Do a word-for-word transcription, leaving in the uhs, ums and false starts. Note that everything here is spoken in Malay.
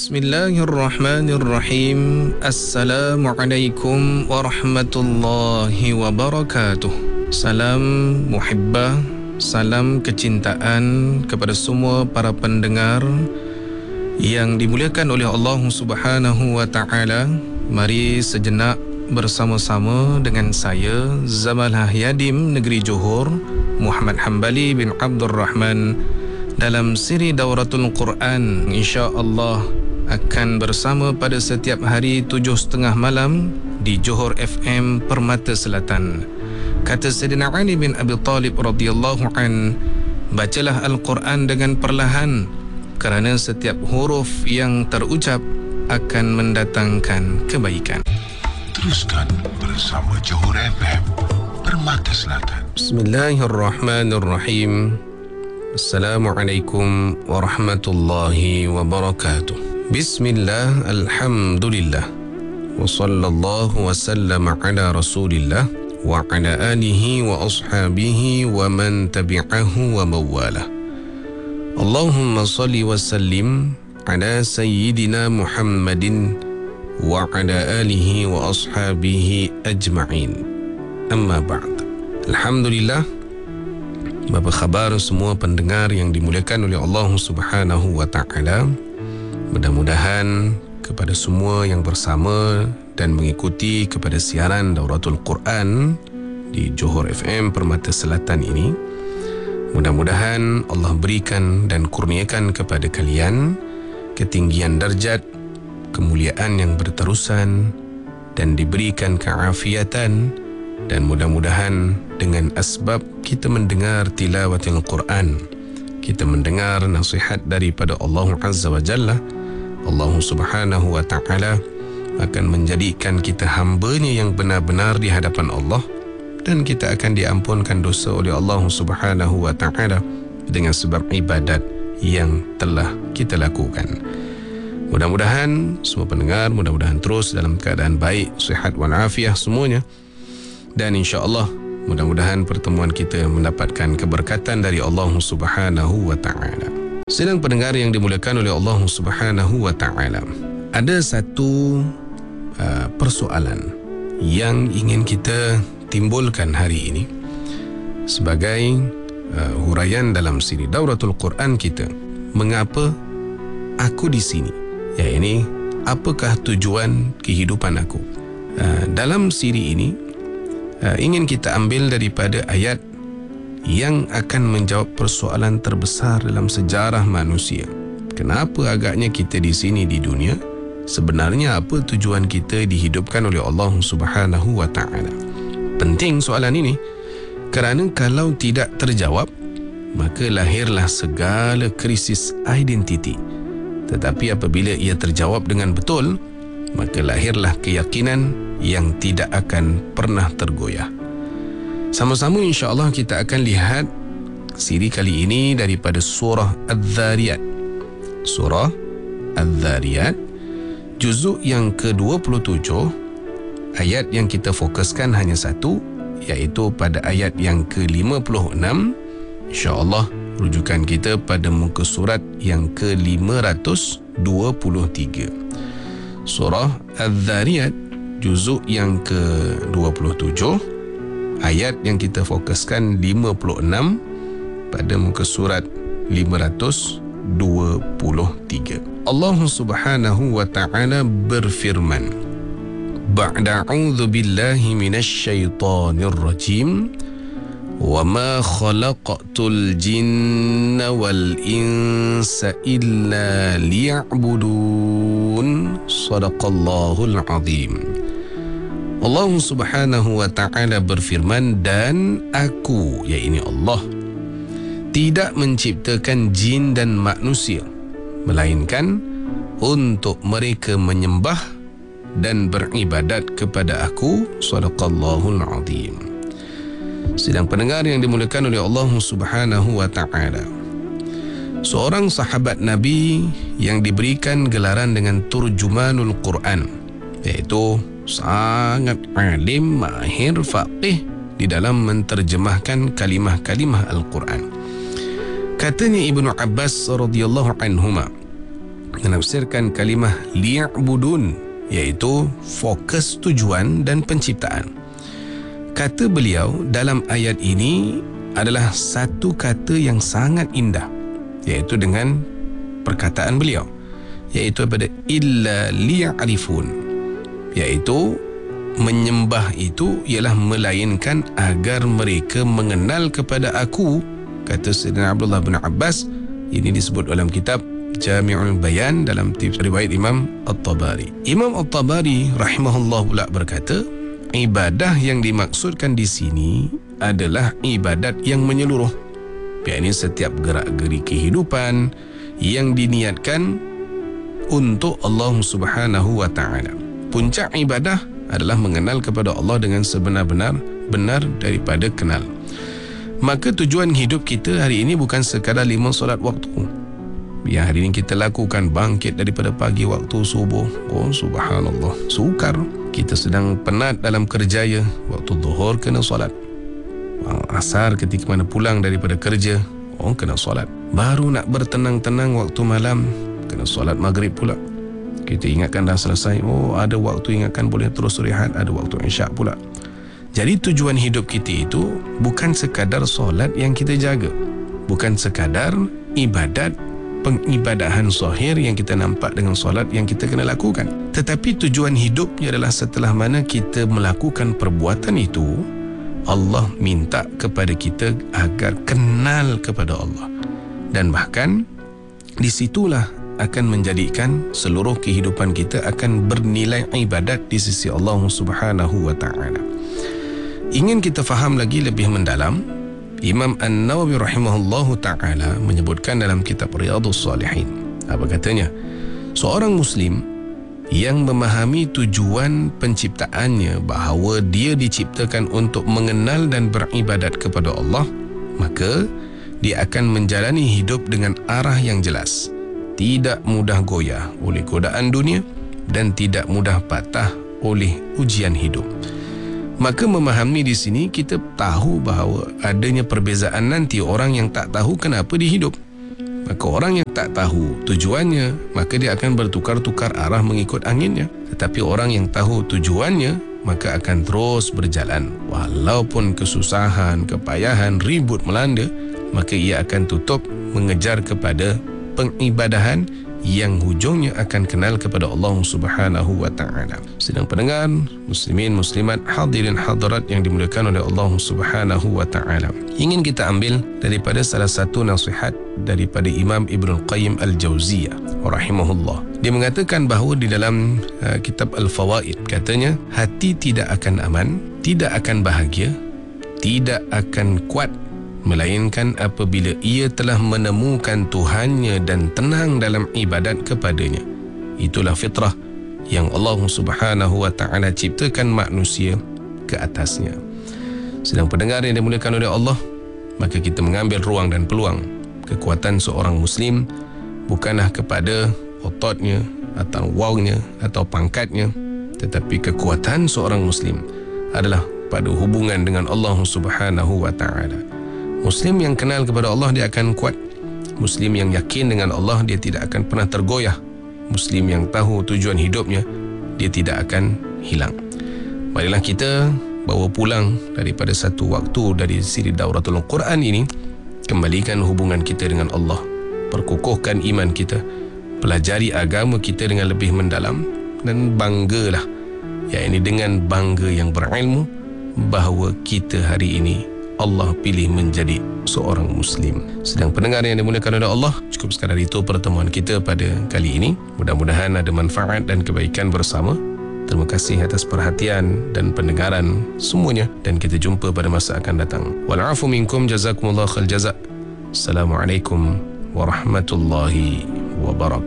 Bismillahirrahmanirrahim. Assalamualaikum warahmatullahi wabarakatuh. Salam muhibbah, salam kecintaan kepada semua para pendengar yang dimuliakan oleh Allah Subhanahu wa taala. Mari sejenak bersama-sama dengan saya Zamalah Yadim Negeri Johor, Muhammad Hambali bin Abdul Rahman, dalam siri Dauratul Quran. InsyaAllah akan bersama pada setiap hari tujuh setengah malam di Johor F M Permata Selatan. Kata Sayyidina Ali bin Abi Talib radhiyallahu an, bacalah Al-Quran dengan perlahan, kerana setiap huruf yang terucap akan mendatangkan kebaikan. Teruskan bersama Johor F M Permata Selatan. Bismillahirrahmanirrahim. Assalamualaikum warahmatullahi wabarakatuh. Bismillah, alhamdulillah, wa sallallahu wa sallam ala rasulillah wa ala alihi wa ashabihi wa man tabi'ahu wa mawalah. Allahumma salli wa sallim ala sayyidina Muhammadin wa ala alihi wa ashabihi ajma'in. Amma ba'd. Alhamdulillah, apa khabar semua pendengar yang dimuliakan oleh Allah Subhanahu wa taala. Mudah-mudahan kepada semua yang bersama dan mengikuti kepada siaran Dauratul Quran di Johor F M Permata Selatan ini, mudah-mudahan Allah berikan dan kurniakan kepada kalian ketinggian darjat, kemuliaan yang berterusan, dan diberikan keafiatan. Dan mudah-mudahan dengan asbab kita mendengar tilawatil Quran, kita mendengar nasihat daripada Allah Azza wa Jalla, Allah Subhanahu wa ta'ala akan menjadikan kita hambanya yang benar-benar di hadapan Allah, dan kita akan diampunkan dosa oleh Allah Subhanahu wa ta'ala dengan sebab ibadat yang telah kita lakukan. Mudah-mudahan semua pendengar, mudah-mudahan terus dalam keadaan baik, sihat walafiat semuanya. Dan insya-Allah mudah-mudahan pertemuan kita mendapatkan keberkatan dari Allah Subhanahu wa taala. Sedang pendengar yang dimuliakan oleh Allah Subhanahu wa taala, ada satu uh, persoalan yang ingin kita timbulkan hari ini sebagai uh, huraian dalam siri Dauratul Quran kita. Mengapa aku di sini? Ya, ini apakah tujuan kehidupan aku? Uh, dalam siri ini Uh, ingin kita ambil daripada ayat yang akan menjawab persoalan terbesar dalam sejarah manusia. Kenapa agaknya kita di sini di dunia? Sebenarnya apa tujuan kita dihidupkan oleh Allah Subhanahu wa taala? Penting soalan ini, kerana kalau tidak terjawab, maka lahirlah segala krisis identiti. Tetapi apabila ia terjawab dengan betul, maka lahirlah keyakinan yang tidak akan pernah tergoyah. Sama-sama insya-Allah kita akan lihat siri kali ini daripada surah Adz-Dzariyat. Surah Adz-Dzariyat, juzuk yang ke dua puluh tujuh. Ayat yang kita fokuskan hanya satu, iaitu pada ayat yang ke lima puluh enam. Insya-Allah rujukan kita pada muka surat yang ke lima ratus dua puluh tiga. Surah Adz-Dzariyat, juzuk yang ke dua puluh tujuh, ayat yang kita fokuskan lima puluh enam pada muka surat lima ratus dua puluh tiga. Allah Subhanahu wa ta'ala berfirman, Ba'da a'udzu billahi minasy syaithanir rajim, wa ma khalaqtul jinna wal insa illa liya'budun. Shadaqallahul azim. Allah Subhanahu wa ta'ala berfirman, dan aku, iaitu Allah, tidak menciptakan jin dan manusia melainkan untuk mereka menyembah dan beribadat kepada aku. Shadaqallahul azim. Sedang pendengar yang dimuliakan oleh Allah Subhanahu wa ta'ala, seorang sahabat Nabi yang diberikan gelaran dengan Turjumanul Quran, iaitu sangat alim, mahir, faqih di dalam menterjemahkan kalimah-kalimah Al-Quran. Katanya Ibnu Abbas radhiyallahu anhuma, menafsirkan kalimah liya'budun, iaitu fokus tujuan dan penciptaan. Kata beliau dalam ayat ini adalah satu kata yang sangat indah, iaitu dengan perkataan beliau, iaitu pada illa liya'rifun, iaitu menyembah itu ialah melainkan agar mereka mengenal kepada aku. Kata Sayyidina Abdullah bin Abbas, ini disebut dalam kitab Jami'ul Bayan dalam riwayat Imam At-Tabari. Imam At-Tabari rahimahullah pula berkata, ibadah yang dimaksudkan di sini adalah ibadat yang menyeluruh, yakni setiap gerak-geri kehidupan yang diniatkan untuk Allah Subhanahu wa taala. Puncak ibadah adalah mengenal kepada Allah dengan sebenar-benar benar daripada kenal. Maka tujuan hidup kita hari ini bukan sekadar lima solat waktu yang hari ini kita lakukan, bangkit daripada pagi waktu subuh, oh subhanallah, sukar. Kita sedang penat dalam kerjaya, waktu zuhur kena solat, asar ketika mana pulang daripada kerja, oh kena solat. Baru nak bertenang-tenang waktu malam, kena solat maghrib pula. Kita ingatkan dah selesai, oh ada waktu ingatkan boleh terus rehat, ada waktu isyak pula. Jadi tujuan hidup kita itu bukan sekadar solat yang kita jaga, bukan sekadar ibadat, pengibadahan zahir yang kita nampak dengan solat yang kita kena lakukan. Tetapi tujuan hidupnya adalah setelah mana kita melakukan perbuatan itu, Allah minta kepada kita agar kenal kepada Allah. Dan bahkan disitulah akan menjadikan seluruh kehidupan kita akan bernilai ibadat di sisi Allah Subhanahu wa taala. Ingin kita faham lagi lebih mendalam, Imam An-Nawawi rahimahullahu ta'ala menyebutkan dalam kitab Riyadhus Salihin. Apa katanya? Seorang Muslim yang memahami tujuan penciptaannya, bahawa dia diciptakan untuk mengenal dan beribadat kepada Allah, maka dia akan menjalani hidup dengan arah yang jelas, tidak mudah goyah oleh godaan dunia dan tidak mudah patah oleh ujian hidup. Maka memahami di sini kita tahu bahawa adanya perbezaan nanti orang yang tak tahu kenapa dia hidup. Maka orang yang tak tahu tujuannya, maka dia akan bertukar-tukar arah mengikut anginnya. Tetapi orang yang tahu tujuannya, maka akan terus berjalan. Walaupun kesusahan, kepayahan, ribut melanda, maka ia akan tutup mengejar kepada pengibadahan yang hujungnya akan kenal kepada Allah Subhanahu wa taala. Sedang pendengar, muslimin muslimat, hadirin hadirat yang dimuliakan oleh Allah Subhanahu wa taala, ingin kita ambil daripada salah satu nasihat daripada Imam Ibnul Qayyim Al-Jauziyah rahimahullah. Dia mengatakan bahawa di dalam uh, kitab Al-Fawaid, katanya, hati tidak akan aman, tidak akan bahagia, tidak akan kuat, melainkan apabila ia telah menemukan Tuhannya dan tenang dalam ibadat kepadanya. Itulah fitrah yang Allah Subhanahu wa taala ciptakan manusia ke atasnya. Sedang pendengar yang dimuliakan oleh Allah, maka kita mengambil ruang dan peluang. Kekuatan seorang Muslim bukanlah kepada ototnya atau wangnya atau pangkatnya, tetapi kekuatan seorang Muslim adalah pada hubungan dengan Allah Subhanahu wa taala. Muslim yang kenal kepada Allah, dia akan kuat. Muslim yang yakin dengan Allah, dia tidak akan pernah tergoyah. Muslim yang tahu tujuan hidupnya, dia tidak akan hilang. Marilah kita bawa pulang daripada satu waktu dari siri Dauratul Quran ini, kembalikan hubungan kita dengan Allah, perkukuhkan iman kita, pelajari agama kita dengan lebih mendalam, dan banggalah, yakni dengan bangga yang berilmu, bahawa kita hari ini Allah pilih menjadi seorang Muslim. Sedang pendengar yang dimuliakan oleh Allah, cukup sekadar itu pertemuan kita pada kali ini. Mudah-mudahan ada manfaat dan kebaikan bersama. Terima kasih atas perhatian dan pendengaran semuanya, dan kita jumpa pada masa akan datang. Wal'afu minkum, jazakumullah khair jazak. Assalamualaikum warahmatullahi wabarakatuh.